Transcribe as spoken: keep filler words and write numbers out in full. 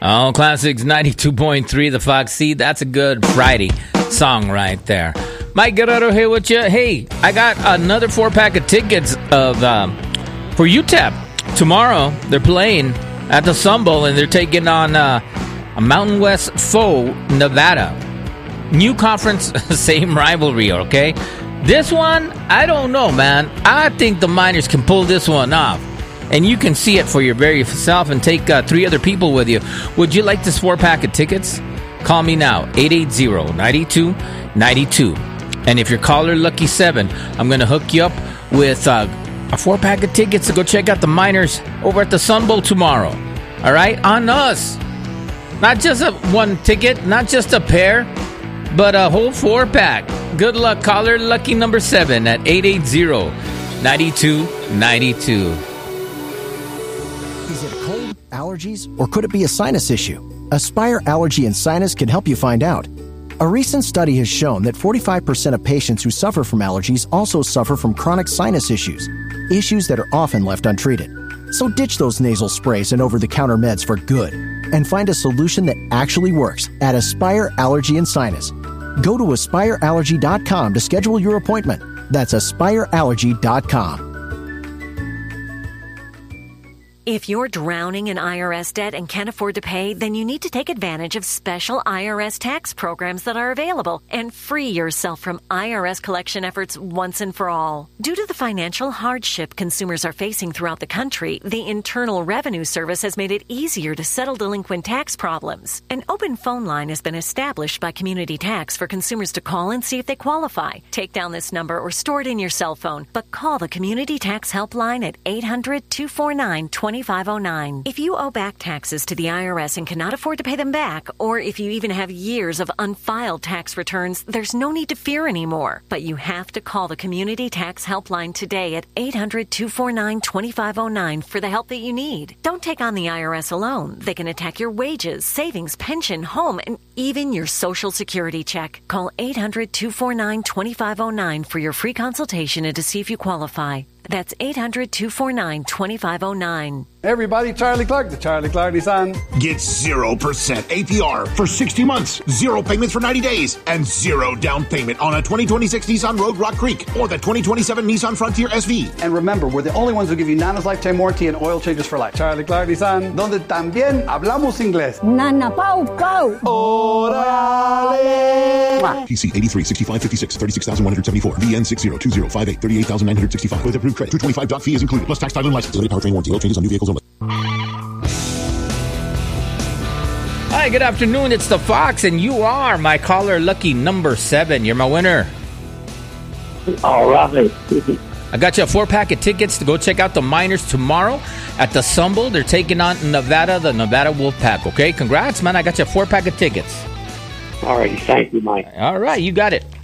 Oh, Classics ninety-two point three, the Fox. See, that's a good Friday song right there. Mike Guerrero here with you. Hey, I got another four-pack of tickets of um, for U T E P. Tomorrow, they're playing at the Sun Bowl, and they're taking on uh, a Mountain West foe, Nevada. New conference, same rivalry, okay? This one, I don't know, man. I think the Miners can pull this one off. And you can see it for your very self and take uh, three other people with you. Would you like this four-pack of tickets? Call me now, eight eight zero, nine two nine two. And if you're caller lucky seven, I'm going to hook you up with uh, a four-pack of tickets to go check out the Miners over at the Sun Bowl tomorrow. All right? On us. Not just a one ticket, not just a pair, but a whole four-pack. Good luck, caller lucky number seven at eight eight zero, nine two nine two. Is it a cold, allergies, or could it be a sinus issue? Aspire Allergy and Sinus can help you find out. A recent study has shown that forty-five percent of patients who suffer from allergies also suffer from chronic sinus issues, issues that are often left untreated. So ditch those nasal sprays and over-the-counter meds for good and find a solution that actually works at Aspire Allergy and Sinus. Go to aspire allergy dot com to schedule your appointment. That's aspire allergy dot com. If you're drowning in I R S debt and can't afford to pay, then you need to take advantage of special I R S tax programs that are available and free yourself from I R S collection efforts once and for all. Due to the financial hardship consumers are facing throughout the country, the Internal Revenue Service has made it easier to settle delinquent tax problems. An open phone line has been established by Community Tax for consumers to call and see if they qualify. Take down this number or store it in your cell phone, but call the Community Tax Helpline at eight hundred, two four nine, two five zero nine. If you owe back taxes to the I R S and cannot afford to pay them back, or if you even have years of unfiled tax returns, there's no need to fear anymore. But you have to call the Community Tax Helpline today at eight hundred, two four nine, two five zero nine for the help that you need. Don't take on the I R S alone. They can attack your wages, savings, pension, home, and even your Social Security check. Call eight hundred, two four nine, two five zero nine for your free consultation and to see if you qualify. That's eight hundred, two four nine, two five zero nine. Everybody, Charlie Clark, the Charlie Clark Nissan. Get zero percent A P R for sixty months, zero payments for ninety days, and zero down payment on a twenty twenty-six Nissan Rogue Rock Creek or the twenty twenty-seven Nissan Frontier S V. And remember, we're the only ones who give you Nana's lifetime warranty and oil changes for life. Charlie Clark Nissan, donde también hablamos inglés. Nana Pau Go. Orale. P C eighty-three, sixty-five, fifty-six, thirty-six thousand one hundred seventy-four. V N six zero two zero five eight, thirty-eight thousand nine hundred sixty-five. With approved credit. two twenty-five doc fee is included. Plus tax, title, and license. Limited powertrain warranty. Oil changes on new vehicles only. Hi, good afternoon. It's the Fox, and you are my caller lucky number seven. You're my winner. All right. I got you a four-pack of tickets to go check out the Miners tomorrow at the Sun Bowl. They're taking on Nevada, the Nevada Wolfpack, okay? Congrats, man. I got you a four-pack of tickets. All right. Thank you, Mike. All right, you got it.